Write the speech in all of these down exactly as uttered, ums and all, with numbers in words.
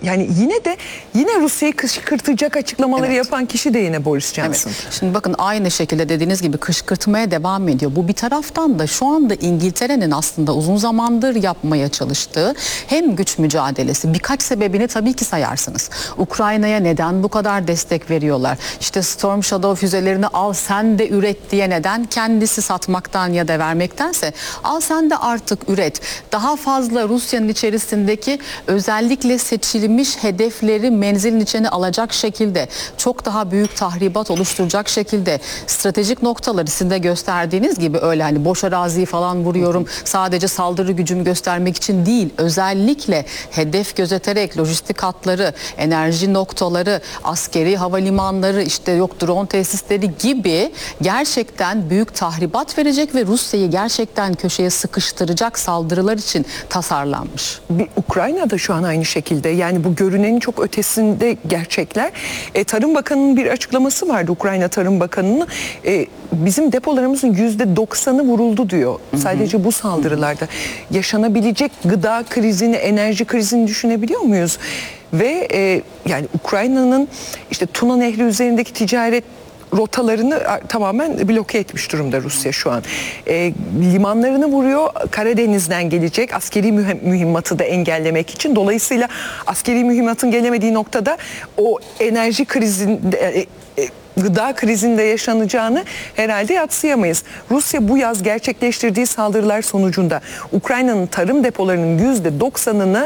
Yani yine de yine Rusya'yı kışkırtacak açıklamaları Evet. yapan kişi de yine Boris Johnson. Evet. Şimdi bakın aynı şekilde dediğiniz gibi kışkırtmaya devam ediyor. Bu bir taraftan da şu anda İngiltere'nin aslında uzun zamandır yapmaya çalıştığı hem güç mücadelesi, birkaç sebebini tabii ki sayarsınız. Ukrayna'ya neden bu kadar destek veriyorlar? İşte Storm Shadow füzelerini al sen de üret diye neden? Kendisi satmaktan ya da vermektense al sen de artık üret. Daha fazla Rusya'nın içerisindeki özellikle seçilmiş hedefleri menzilin içine alacak şekilde, çok daha büyük tahribat oluşturacak şekilde stratejik noktaları sizin de gösterdiğiniz gibi öyle hani boş araziyi falan vuruyorum sadece saldırı gücümü göstermek için değil, özellikle hedef gözeterek lojistik hatları, enerji noktaları, askeri havalimanları, işte yok drone tesisleri gibi gerçekten büyük tahribat verecek ve Rusya'yı gerçekten köşeye sıkıştıracak saldırılar için tasarlanmış. Bir Ukrayna'da şu an aynı şekilde, yani bu görünenin çok ötesinde gerçekler. E, Tarım Bakanı'nın bir açıklaması vardı, Ukrayna Tarım Bakanı'nın. E, bizim depolarımızın yüzde doksanı vuruldu diyor. Hı hı. Sadece bu saldırılarda. Yaşanabilecek gıda krizini, enerji krizini düşünebiliyor muyuz? Ve e, yani Ukrayna'nın işte Tuna Nehri üzerindeki ticaret rotalarını tamamen bloke etmiş durumda Rusya şu an. E, limanlarını vuruyor, Karadeniz'den gelecek askeri mühimmatı da engellemek için. Dolayısıyla askeri mühimmatın gelemediği noktada o enerji krizinde, e, e, gıda krizinde yaşanacağını herhalde yadsıyamayız. Rusya bu yaz gerçekleştirdiği saldırılar sonucunda Ukrayna'nın tarım depolarının yüzde doksanını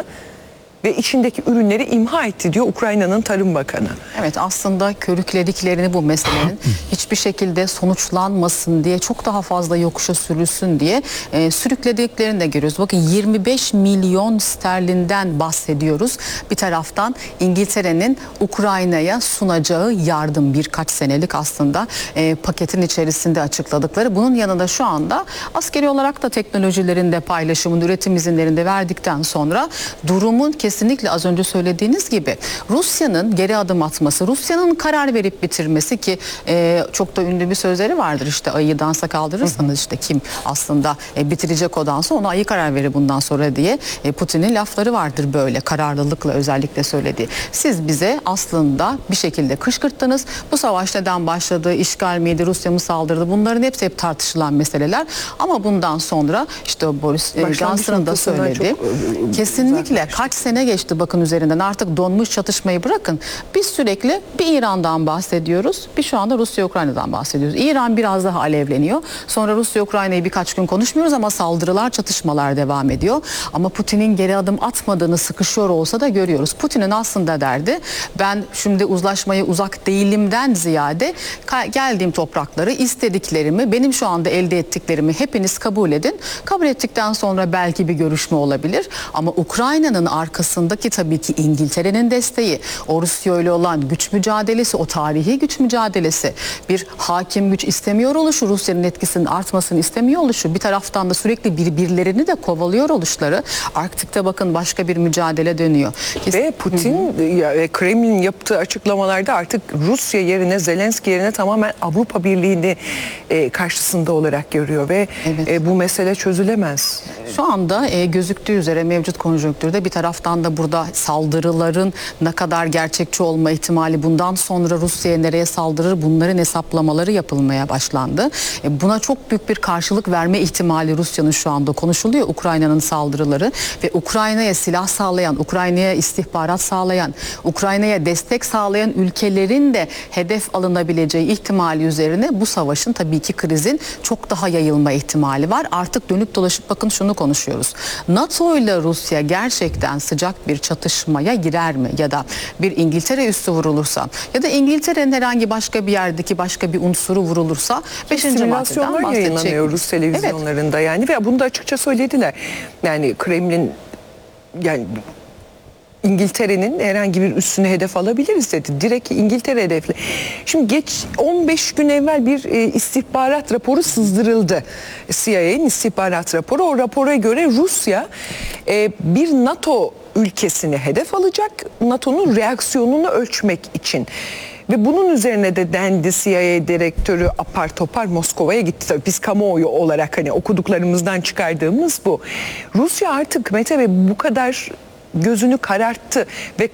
ve içindeki ürünleri imha etti diyor Ukrayna'nın Tarım Bakanı. Evet, aslında körüklediklerini bu meselenin hiçbir şekilde sonuçlanmasın diye, çok daha fazla yokuşa sürülsün diye e, sürüklediklerini de görüyoruz. Bakın yirmi beş milyon sterlinden bahsediyoruz. Bir taraftan İngiltere'nin Ukrayna'ya sunacağı yardım, birkaç senelik aslında e, paketin içerisinde açıkladıkları. Bunun yanında şu anda askeri olarak da teknolojilerinde paylaşımın, üretim izinlerinde verdikten sonra durumun kesinlikle Kesinlikle az önce söylediğiniz gibi Rusya'nın geri adım atması, Rusya'nın karar verip bitirmesi ki e, çok da ünlü bir sözleri vardır, işte ayıyı dansa kaldırırsanız işte kim aslında e, bitirecek o dansı, ona ayı karar verir bundan sonra diye e, Putin'in lafları vardır, böyle kararlılıkla özellikle söylediği. Siz bize aslında bir şekilde kışkırttınız. Bu savaş neden başladı, işgal miydi, Rusya mı saldırdı, bunların hepsi hep tartışılan meseleler ama bundan sonra işte Boris e, Johnson'ın da söyledi. Çok, kesinlikle kaç sene geçti bakın üzerinden, artık donmuş çatışmayı bırakın. Biz sürekli bir İran'dan bahsediyoruz, bir şu anda Rusya-Ukrayna'dan bahsediyoruz. İran biraz daha alevleniyor. Sonra Rusya-Ukrayna'yı birkaç gün konuşmuyoruz ama saldırılar, çatışmalar devam ediyor. Ama Putin'in geri adım atmadığını, sıkışıyor olsa da görüyoruz. Putin'in aslında derdi, ben şimdi uzlaşmaya uzak değilimden ziyade geldiğim toprakları, istediklerimi, benim şu anda elde ettiklerimi hepiniz kabul edin. Kabul ettikten sonra belki bir görüşme olabilir. Ama Ukrayna'nın arkasındaki tabii ki İngiltere'nin desteği, o Rusya ile olan güç mücadelesi, o tarihi güç mücadelesi, bir hakim güç istemiyor oluşu, Rusya'nın etkisinin artmasını istemiyor oluşu, bir taraftan da sürekli birbirlerini de kovalıyor oluşları, Arktik'te bakın başka bir mücadele dönüyor. Kesin... Ve Putin ve Kremlin yaptığı açıklamalarda artık Rusya yerine, Zelenski yerine tamamen Avrupa Birliği'ni e, karşısında olarak görüyor ve evet. e, bu mesele çözülemez. Şu anda e, gözüktüğü üzere mevcut konjonktürde bir taraftan da burada saldırıların ne kadar gerçekçi olma ihtimali, bundan sonra Rusya'ya nereye saldırır, bunların hesaplamaları yapılmaya başlandı. E, buna çok büyük bir karşılık verme ihtimali Rusya'nın şu anda konuşuluyor. Ukrayna'nın saldırıları ve Ukrayna'ya silah sağlayan, Ukrayna'ya istihbarat sağlayan, Ukrayna'ya destek sağlayan ülkelerin de hedef alınabileceği ihtimali üzerine bu savaşın, tabii ki krizin çok daha yayılma ihtimali var. Artık dönüp dolaşıp bakın şunu konuşuyoruz. NATO ile Rusya gerçekten sıcak bir çatışmaya girer mi? Ya da bir İngiltere üssü vurulursa ya da İngiltere'nin herhangi başka bir yerdeki başka bir unsuru vurulursa beşinci maddeden bahsedecek. Yayınlanıyor Rus televizyonlarında, evet. Yani ve bunu da açıkça söylediler. Yani Kremlin, yani İngiltere'nin herhangi bir üssünü hedef alabiliriz dedi. Direkt İngiltere hedefli. Şimdi geç on beş gün evvel bir e, istihbarat raporu sızdırıldı. C I A'nin istihbarat raporu. O rapora göre Rusya e, bir NATO ülkesini hedef alacak, NATO'nun reaksiyonunu ölçmek için. Ve bunun üzerine de dendi, C I A direktörü apar topar Moskova'ya gitti. Tabii biz kamuoyu olarak hani okuduklarımızdan çıkardığımız bu. Rusya artık Mete Bey bu kadar gözünü kararttı ve